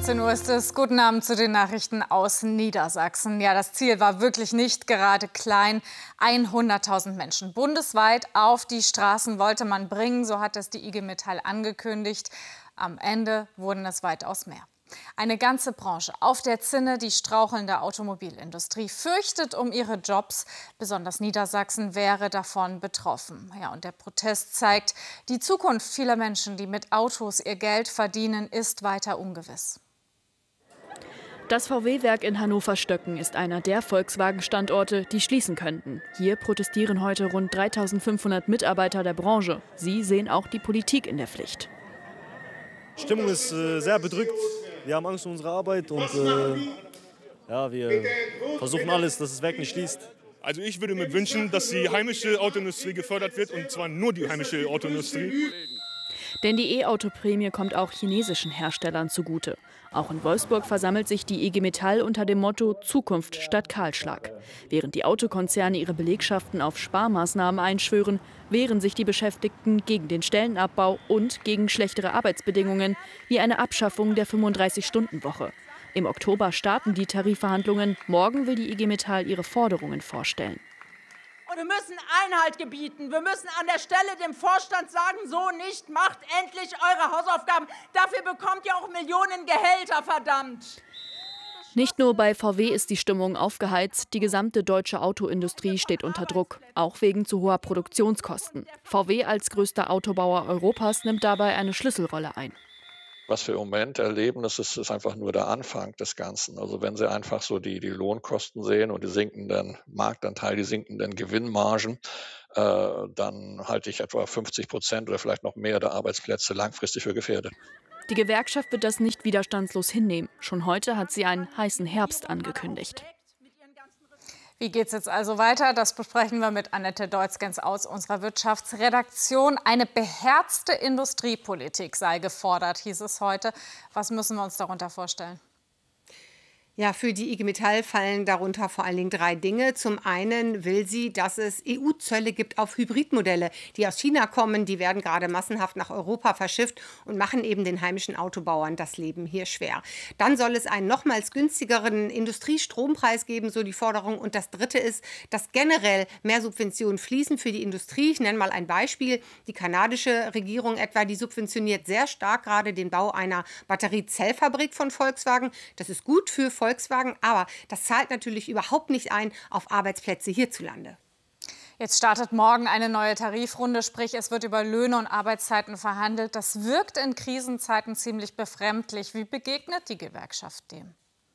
18 Uhr ist es. Guten Abend zu den Nachrichten aus Niedersachsen. Ja, das Ziel war wirklich nicht gerade klein. 100.000 Menschen bundesweit auf die Straßen wollte man bringen. So hat es die IG Metall angekündigt. Am Ende wurden es weitaus mehr. Eine ganze Branche auf der Zinne. Die strauchelnde Automobilindustrie fürchtet um ihre Jobs. Besonders Niedersachsen wäre davon betroffen. Ja, und der Protest zeigt, die Zukunft vieler Menschen, die mit Autos ihr Geld verdienen, ist weiter ungewiss. Das VW-Werk in Hannover-Stöcken ist einer der Volkswagen-Standorte, die schließen könnten. Hier protestieren heute rund 3.500 Mitarbeiter der Branche. Sie sehen auch die Politik in der Pflicht. Die Stimmung ist sehr bedrückt. Wir haben Angst um unsere Arbeit und wir versuchen alles, dass das Werk nicht schließt. Also ich würde mir wünschen, dass die heimische Autoindustrie gefördert wird, und zwar nur die heimische Autoindustrie. Denn die E-Auto-Prämie kommt auch chinesischen Herstellern zugute. Auch in Wolfsburg versammelt sich die IG Metall unter dem Motto Zukunft statt Kahlschlag. Während die Autokonzerne ihre Belegschaften auf Sparmaßnahmen einschwören, wehren sich die Beschäftigten gegen den Stellenabbau und gegen schlechtere Arbeitsbedingungen, wie eine Abschaffung der 35-Stunden-Woche. Im Oktober starten die Tarifverhandlungen. Morgen will die IG Metall ihre Forderungen vorstellen. Und wir müssen Einhalt gebieten. Wir müssen an der Stelle dem Vorstand sagen, so nicht, macht endlich eure Hausaufgaben. Dafür bekommt ihr auch Millionen Gehälter, verdammt. Nicht nur bei VW ist die Stimmung aufgeheizt, die gesamte deutsche Autoindustrie steht unter Druck, auch wegen zu hoher Produktionskosten. VW als größter Autobauer Europas nimmt dabei eine Schlüsselrolle ein. Was wir im Moment erleben, das ist einfach nur der Anfang des Ganzen. Also wenn Sie einfach so die Lohnkosten sehen und die sinkenden Marktanteile, die sinkenden Gewinnmargen, dann halte ich etwa 50% oder vielleicht noch mehr der Arbeitsplätze langfristig für gefährdet. Die Gewerkschaft wird das nicht widerstandslos hinnehmen. Schon heute hat sie einen heißen Herbst angekündigt. Wie geht es jetzt also weiter? Das besprechen wir mit Annette Deutzgens aus unserer Wirtschaftsredaktion. Eine beherzte Industriepolitik sei gefordert, hieß es heute. Was müssen wir uns darunter vorstellen? Ja, für die IG Metall fallen darunter vor allen Dingen 3 Dinge. Zum einen will sie, dass es EU-Zölle gibt auf Hybridmodelle, die aus China kommen. Die werden gerade massenhaft nach Europa verschifft und machen eben den heimischen Autobauern das Leben hier schwer. Dann soll es einen nochmals günstigeren Industriestrompreis geben, so die Forderung. Und das Dritte ist, dass generell mehr Subventionen fließen für die Industrie. Ich nenne mal ein Beispiel. Die kanadische Regierung etwa, die subventioniert sehr stark gerade den Bau einer Batteriezellfabrik von Volkswagen. Das ist gut für Volkswagen, aber das zahlt natürlich überhaupt nicht ein auf Arbeitsplätze hierzulande. Jetzt startet morgen eine neue Tarifrunde, sprich es wird über Löhne und Arbeitszeiten verhandelt. Das wirkt in Krisenzeiten ziemlich befremdlich. Wie begegnet die Gewerkschaft dem?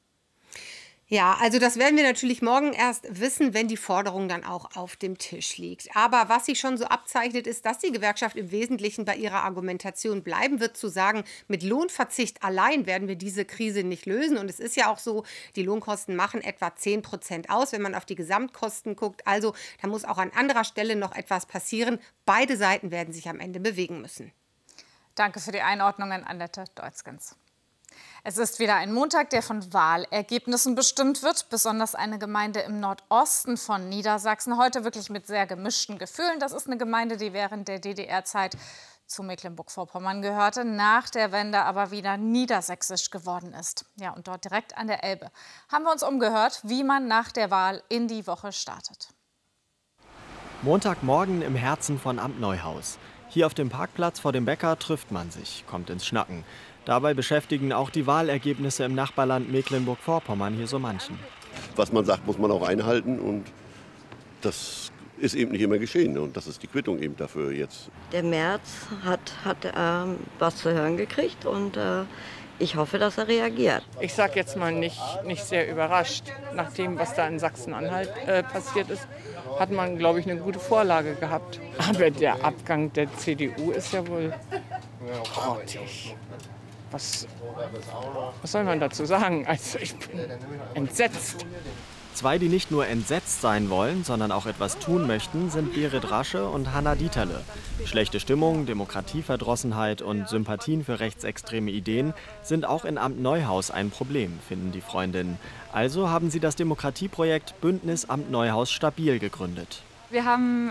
Ja, also das werden wir natürlich morgen erst wissen, wenn die Forderung dann auch auf dem Tisch liegt. Aber was sich schon so abzeichnet, ist, dass die Gewerkschaft im Wesentlichen bei ihrer Argumentation bleiben wird, zu sagen, mit Lohnverzicht allein werden wir diese Krise nicht lösen. Und es ist ja auch so, die Lohnkosten machen etwa 10% aus, wenn man auf die Gesamtkosten guckt. Also da muss auch an anderer Stelle noch etwas passieren. Beide Seiten werden sich am Ende bewegen müssen. Danke für die Einordnungen, Annette Deutzgens. Es ist wieder ein Montag, der von Wahlergebnissen bestimmt wird. Besonders eine Gemeinde im Nordosten von Niedersachsen. Heute wirklich mit sehr gemischten Gefühlen. Das ist eine Gemeinde, die während der DDR-Zeit zu Mecklenburg-Vorpommern gehörte, nach der Wende aber wieder niedersächsisch geworden ist. Ja, und dort direkt an der Elbe haben wir uns umgehört, wie man nach der Wahl in die Woche startet. Montagmorgen im Herzen von Amt Neuhaus. Hier auf dem Parkplatz vor dem Bäcker trifft man sich, kommt ins Schnacken. Dabei beschäftigen auch die Wahlergebnisse im Nachbarland Mecklenburg-Vorpommern hier so manchen. Was man sagt, muss man auch einhalten, und das ist eben nicht immer geschehen, und das ist die Quittung eben dafür jetzt. Der Merz hat was zu hören gekriegt, und ich hoffe, dass er reagiert. Ich sage jetzt mal nicht sehr überrascht. Nach dem, was da in Sachsen-Anhalt passiert ist, hat man, glaube ich, eine gute Vorlage gehabt. Aber der Abgang der CDU ist ja wohl grottig. Was soll man dazu sagen? Also ich bin entsetzt. 2, die nicht nur entsetzt sein wollen, sondern auch etwas tun möchten, sind Berit Rasche und Hanna Dieterle. Schlechte Stimmung, Demokratieverdrossenheit und Sympathien für rechtsextreme Ideen sind auch in Amt Neuhaus ein Problem, finden die Freundinnen. Also haben sie das Demokratieprojekt Bündnis Amt Neuhaus stabil gegründet. Wir haben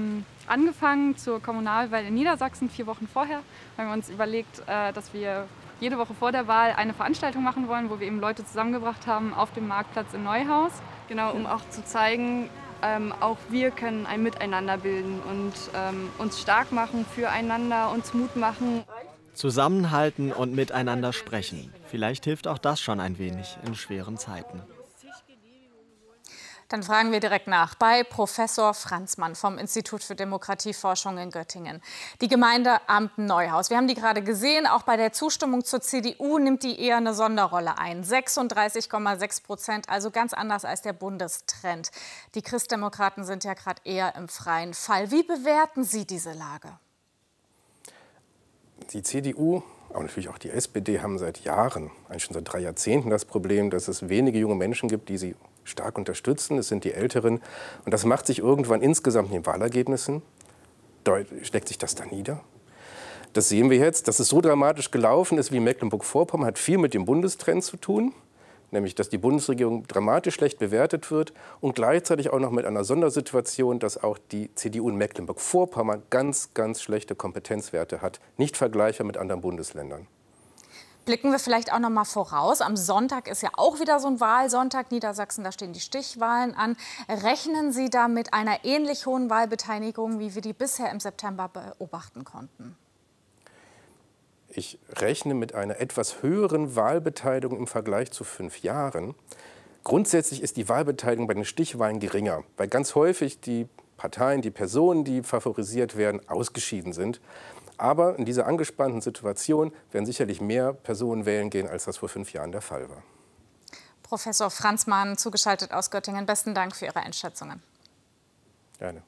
angefangen zur Kommunalwahl in Niedersachsen 4 Wochen vorher. Wir haben uns überlegt, dass wir jede Woche vor der Wahl eine Veranstaltung machen wollen, wo wir eben Leute zusammengebracht haben auf dem Marktplatz in Neuhaus. Genau, um auch zu zeigen, auch wir können ein Miteinander bilden und uns stark machen füreinander, uns Mut machen. Zusammenhalten und miteinander sprechen. Vielleicht hilft auch das schon ein wenig in schweren Zeiten. Dann fragen wir direkt nach bei Professor Franzmann vom Institut für Demokratieforschung in Göttingen. Die Gemeinde Ampen-Neuhaus, wir haben die gerade gesehen, auch bei der Zustimmung zur CDU nimmt die eher eine Sonderrolle ein. 36,6%, also ganz anders als der Bundestrend. Die Christdemokraten sind ja gerade eher im freien Fall. Wie bewerten Sie diese Lage? Die CDU, aber natürlich auch die SPD, haben seit Jahren, eigentlich schon seit 3 Jahrzehnten, das Problem, dass es wenige junge Menschen gibt, die sie stark unterstützen. Es sind die Älteren. Und das macht sich irgendwann insgesamt in den Wahlergebnissen. Schlägt sich das da nieder? Das sehen wir jetzt. Dass es so dramatisch gelaufen ist wie Mecklenburg-Vorpommern, hat viel mit dem Bundestrend zu tun. Nämlich, dass die Bundesregierung dramatisch schlecht bewertet wird und gleichzeitig auch noch mit einer Sondersituation, dass auch die CDU in Mecklenburg-Vorpommern ganz, ganz schlechte Kompetenzwerte hat. Nicht vergleichbar mit anderen Bundesländern. Blicken wir vielleicht auch noch mal voraus. Am Sonntag ist ja auch wieder so ein Wahlsonntag. Niedersachsen, da stehen die Stichwahlen an. Rechnen Sie da mit einer ähnlich hohen Wahlbeteiligung, wie wir die bisher im September beobachten konnten? Ich rechne mit einer etwas höheren Wahlbeteiligung im Vergleich zu 5 Jahren. Grundsätzlich ist die Wahlbeteiligung bei den Stichwahlen geringer, weil ganz häufig die Parteien, die Personen, die favorisiert werden, ausgeschieden sind. Aber in dieser angespannten Situation werden sicherlich mehr Personen wählen gehen, als das vor 5 Jahren der Fall war. Professor Franzmann, zugeschaltet aus Göttingen, besten Dank für Ihre Einschätzungen. Gerne.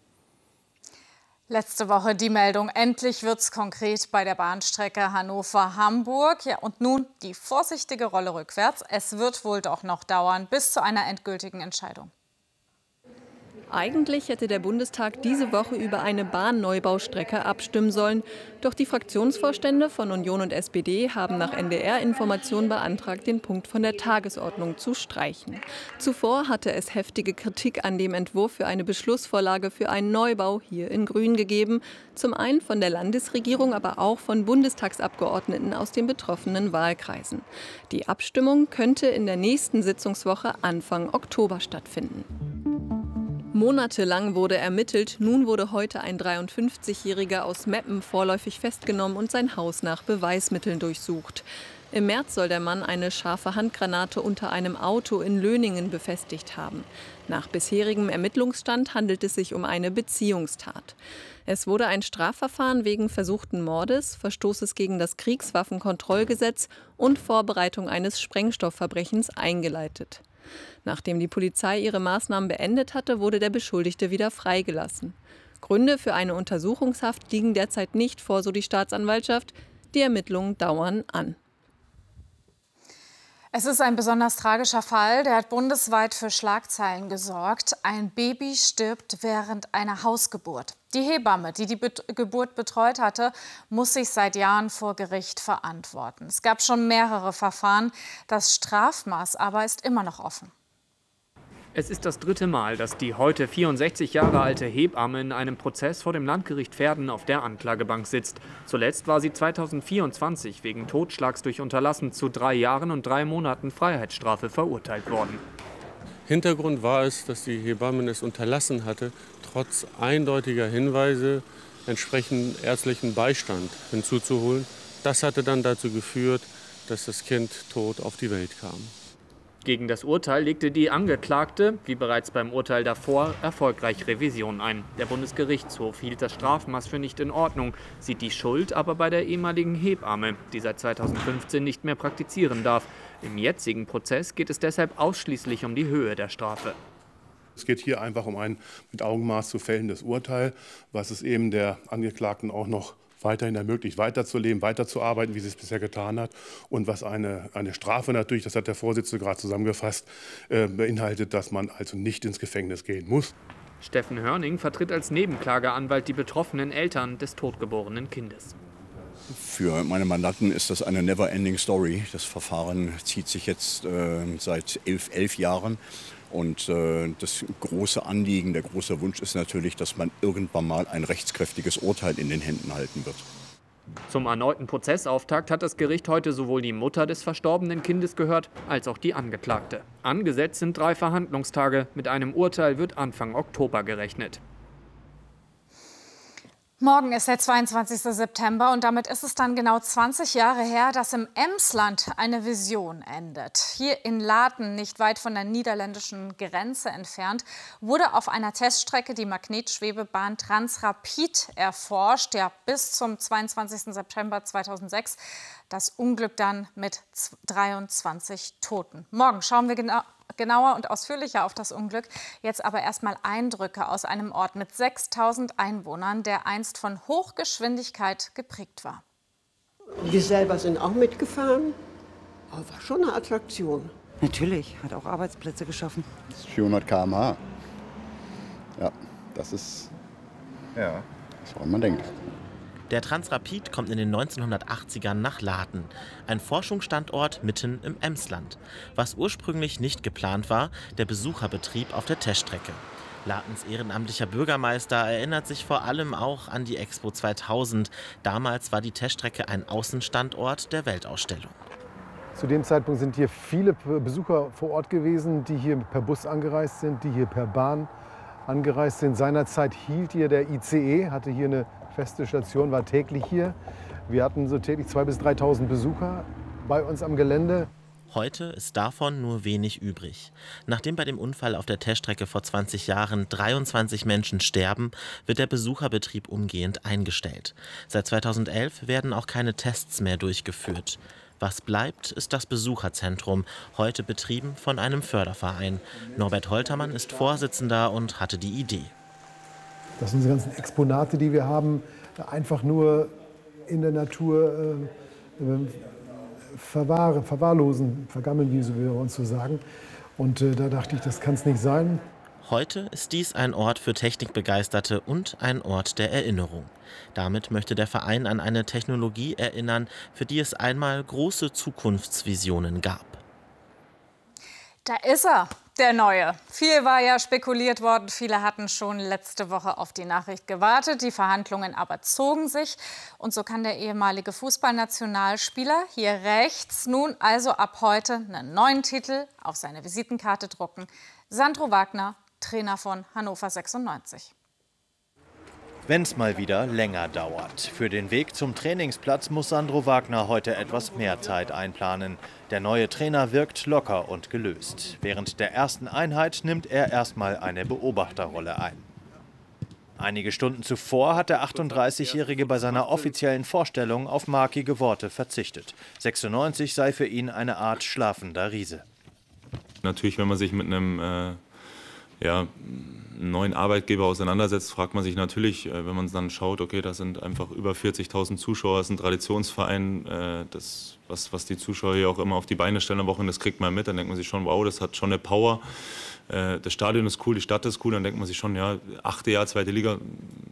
Letzte Woche die Meldung, endlich wird's konkret bei der Bahnstrecke Hannover-Hamburg. Ja, und nun die vorsichtige Rolle rückwärts. Es wird wohl doch noch dauern bis zu einer endgültigen Entscheidung. Eigentlich hätte der Bundestag diese Woche über eine Bahnneubaustrecke abstimmen sollen. Doch die Fraktionsvorstände von Union und SPD haben nach NDR-Informationen beantragt, den Punkt von der Tagesordnung zu streichen. Zuvor hatte es heftige Kritik an dem Entwurf für eine Beschlussvorlage für einen Neubau hier in Grün gegeben. Zum einen von der Landesregierung, aber auch von Bundestagsabgeordneten aus den betroffenen Wahlkreisen. Die Abstimmung könnte in der nächsten Sitzungswoche Anfang Oktober stattfinden. Monatelang wurde ermittelt, nun wurde heute ein 53-Jähriger aus Meppen vorläufig festgenommen und sein Haus nach Beweismitteln durchsucht. Im März soll der Mann eine scharfe Handgranate unter einem Auto in Löningen befestigt haben. Nach bisherigem Ermittlungsstand handelt es sich um eine Beziehungstat. Es wurde ein Strafverfahren wegen versuchten Mordes, Verstoßes gegen das Kriegswaffenkontrollgesetz und Vorbereitung eines Sprengstoffverbrechens eingeleitet. Nachdem die Polizei ihre Maßnahmen beendet hatte, wurde der Beschuldigte wieder freigelassen. Gründe für eine Untersuchungshaft liegen derzeit nicht vor, so die Staatsanwaltschaft. Die Ermittlungen dauern an. Es ist ein besonders tragischer Fall, der hat bundesweit für Schlagzeilen gesorgt. Ein Baby stirbt während einer Hausgeburt. Die Hebamme, die die Geburt betreut hatte, muss sich seit Jahren vor Gericht verantworten. Es gab schon mehrere Verfahren, das Strafmaß aber ist immer noch offen. Es ist das 3. Mal, dass die heute 64 Jahre alte Hebamme in einem Prozess vor dem Landgericht Verden auf der Anklagebank sitzt. Zuletzt war sie 2024 wegen Totschlags durch Unterlassen zu 3 Jahren und 3 Monaten Freiheitsstrafe verurteilt worden. Hintergrund war es, dass die Hebamme es unterlassen hatte, trotz eindeutiger Hinweise entsprechend ärztlichen Beistand hinzuzuholen. Das hatte dann dazu geführt, dass das Kind tot auf die Welt kam. Gegen das Urteil legte die Angeklagte, wie bereits beim Urteil davor, erfolgreich Revision ein. Der Bundesgerichtshof hielt das Strafmaß für nicht in Ordnung, sieht die Schuld aber bei der ehemaligen Hebamme, die seit 2015 nicht mehr praktizieren darf. Im jetzigen Prozess geht es deshalb ausschließlich um die Höhe der Strafe. Es geht hier einfach um ein mit Augenmaß zu fällendes Urteil, was es eben der Angeklagten auch noch weiterhin ermöglicht, weiterzuleben, weiterzuarbeiten, wie sie es bisher getan hat. Und was eine Strafe natürlich, das hat der Vorsitzende gerade zusammengefasst, beinhaltet, dass man also nicht ins Gefängnis gehen muss. Steffen Hörning vertritt als Nebenklageanwalt die betroffenen Eltern des totgeborenen Kindes. Für meine Mandanten ist das eine never-ending Story. Das Verfahren zieht sich jetzt seit 11 Jahren. Und das große Anliegen, der große Wunsch ist natürlich, dass man irgendwann mal ein rechtskräftiges Urteil in den Händen halten wird. Zum erneuten Prozessauftakt hat das Gericht heute sowohl die Mutter des verstorbenen Kindes gehört, als auch die Angeklagte. Angesetzt sind 3 Verhandlungstage. Mit einem Urteil wird Anfang Oktober gerechnet. Morgen ist der 22. September und damit ist es dann genau 20 Jahre her, dass im Emsland eine Vision endet. Hier in Laten, nicht weit von der niederländischen Grenze entfernt, wurde auf einer Teststrecke die Magnetschwebebahn Transrapid erforscht. Ja, bis zum 22. September 2006. Das Unglück dann mit 23 Toten. Morgen schauen wir genauer und ausführlicher auf das Unglück. Jetzt aber erstmal Eindrücke aus einem Ort mit 6.000 Einwohnern, der einst von Hochgeschwindigkeit geprägt war. Wir selber sind auch mitgefahren. Aber war schon eine Attraktion. Natürlich, hat auch Arbeitsplätze geschaffen. 400 km/h. Ja, das ist das, woran man denkt. Der Transrapid kommt in den 1980ern nach Laten, ein Forschungsstandort mitten im Emsland. Was ursprünglich nicht geplant war, der Besucherbetrieb auf der Teststrecke. Latens ehrenamtlicher Bürgermeister erinnert sich vor allem auch an die Expo 2000. Damals war die Teststrecke ein Außenstandort der Weltausstellung. Zu dem Zeitpunkt sind hier viele Besucher vor Ort gewesen, die hier per Bus angereist sind, die hier per Bahn angereist sind. Seinerzeit hielt hier der ICE, hatte hier eine feste Station, war täglich hier. Wir hatten so täglich 2.000 bis 3.000 Besucher bei uns am Gelände. Heute ist davon nur wenig übrig. Nachdem bei dem Unfall auf der Teststrecke vor 20 Jahren 23 Menschen sterben, wird der Besucherbetrieb umgehend eingestellt. Seit 2011 werden auch keine Tests mehr durchgeführt. Was bleibt, ist das Besucherzentrum, heute betrieben von einem Förderverein. Norbert Holtermann ist Vorsitzender und hatte die Idee. Das sind unsere ganzen Exponate, die wir haben, einfach nur in der Natur verwahrlosen, vergammeln, wie wir uns so sagen. Und da dachte ich, das kann es nicht sein. Heute ist dies ein Ort für Technikbegeisterte und ein Ort der Erinnerung. Damit möchte der Verein an eine Technologie erinnern, für die es einmal große Zukunftsvisionen gab. Da ist er, der Neue. Viel war ja spekuliert worden. Viele hatten schon letzte Woche auf die Nachricht gewartet. Die Verhandlungen aber zogen sich. Und so kann der ehemalige Fußballnationalspieler hier rechts nun also ab heute einen neuen Titel auf seine Visitenkarte drucken. Sandro Wagner, Trainer von Hannover 96. Wenn es mal wieder länger dauert. Für den Weg zum Trainingsplatz muss Sandro Wagner heute etwas mehr Zeit einplanen. Der neue Trainer wirkt locker und gelöst. Während der ersten Einheit nimmt er erstmal eine Beobachterrolle ein. Einige Stunden zuvor hat der 38-Jährige bei seiner offiziellen Vorstellung auf markige Worte verzichtet. 96 sei für ihn eine Art schlafender Riese. Natürlich, wenn man sich mit einem neuen Arbeitgeber auseinandersetzt, fragt man sich natürlich, wenn man dann schaut, okay, das sind einfach über 40.000 Zuschauer, das ist ein Traditionsverein, was die Zuschauer hier auch immer auf die Beine stellen am Wochenende, das kriegt man mit, dann denkt man sich schon, wow, das hat schon eine Power, das Stadion ist cool, die Stadt ist cool, dann denkt man sich schon, ja, 8. Jahr, 2. Liga,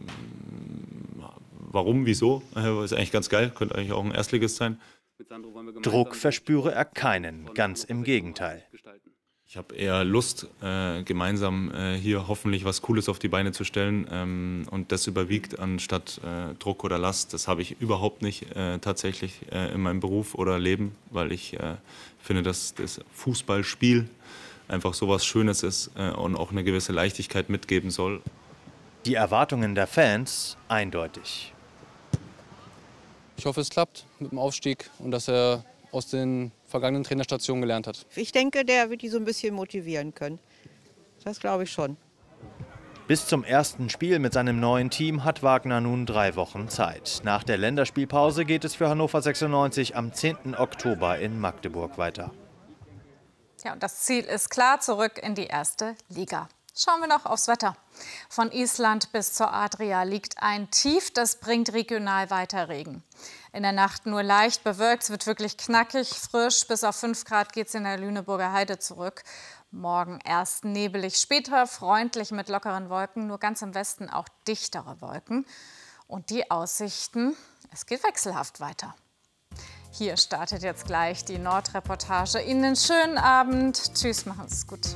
warum, wieso, ist eigentlich ganz geil, könnte eigentlich auch ein Erstligist sein. Druck verspüre er keinen, ganz im Gegenteil. Ich habe eher Lust, gemeinsam hier hoffentlich was Cooles auf die Beine zu stellen und das überwiegt anstatt Druck oder Last. Das habe ich überhaupt nicht tatsächlich in meinem Beruf oder Leben, weil ich finde, dass das Fußballspiel einfach so was Schönes ist und auch eine gewisse Leichtigkeit mitgeben soll. Die Erwartungen der Fans eindeutig. Ich hoffe, es klappt mit dem Aufstieg und dass er aus den vergangenen Trainerstationen gelernt hat. Ich denke, der wird die so ein bisschen motivieren können. Das glaube ich schon. Bis zum ersten Spiel mit seinem neuen Team hat Wagner nun 3 Wochen Zeit. Nach der Länderspielpause geht es für Hannover 96 am 10. Oktober in Magdeburg weiter. Ja, und das Ziel ist klar, zurück in die erste Liga. Schauen wir noch aufs Wetter. Von Island bis zur Adria liegt ein Tief, das bringt regional weiter Regen. In der Nacht nur leicht bewölkt, es wird wirklich knackig, frisch. Bis auf 5 Grad geht es in der Lüneburger Heide zurück. Morgen erst nebelig, später freundlich mit lockeren Wolken, nur ganz im Westen auch dichtere Wolken. Und die Aussichten, es geht wechselhaft weiter. Hier startet jetzt gleich die Nordreportage. Ihnen einen schönen Abend. Tschüss, machen Sie es gut.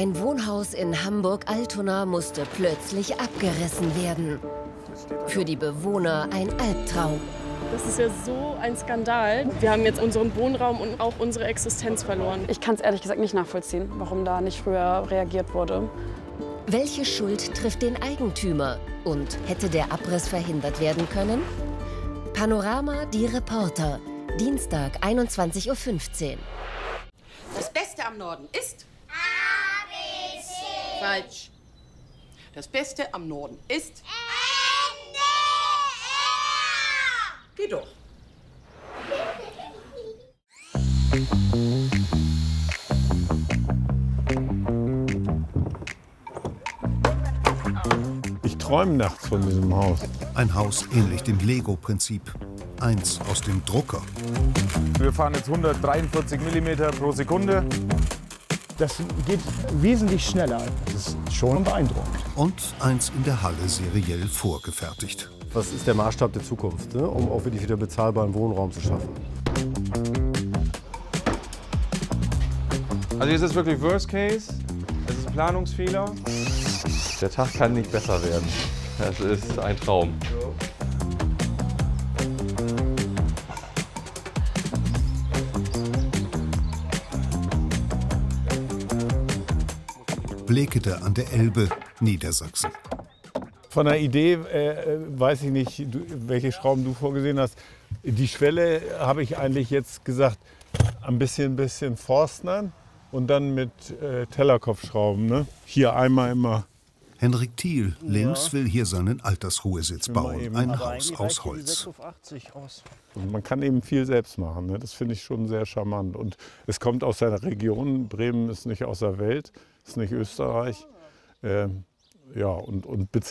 Ein Wohnhaus in Hamburg-Altona musste plötzlich abgerissen werden. Für die Bewohner ein Albtraum. Das ist ja so ein Skandal. Wir haben jetzt unseren Wohnraum und auch unsere Existenz verloren. Ich kann es ehrlich gesagt nicht nachvollziehen, warum da nicht früher reagiert wurde. Welche Schuld trifft den Eigentümer? Und hätte der Abriss verhindert werden können? Panorama, die Reporter. Dienstag, 21:15 Uhr. Das Beste am Norden ist? ABC. Falsch. Das Beste am Norden ist? Geh doch. Ich träume nachts von diesem Haus. Ein Haus ähnlich dem Lego-Prinzip. Eins aus dem Drucker. Wir fahren jetzt 143 mm pro Sekunde. Das geht wesentlich schneller. Das ist schon beeindruckend. Und eins in der Halle seriell vorgefertigt. Was ist der Maßstab der Zukunft, ne? Um auch wirklich wieder bezahlbaren Wohnraum zu schaffen? Also hier ist es wirklich Worst Case. Es ist Planungsfehler. Der Tag kann nicht besser werden. Es ist ein Traum. Blekede an der Elbe, Niedersachsen. Von der Idee weiß ich nicht, welche Schrauben du vorgesehen hast. Die Schwelle habe ich eigentlich jetzt gesagt, ein bisschen forstern und dann mit Tellerkopfschrauben. Ne? Hier einmal immer. Henrik Thiel links will hier seinen Altersruhesitz bauen. Ein Haus aus Holz. Und man kann eben viel selbst machen. Ne? Das finde ich schon sehr charmant. Und es kommt aus der Region. Bremen ist nicht aus der Welt, ist nicht Österreich. Ja, und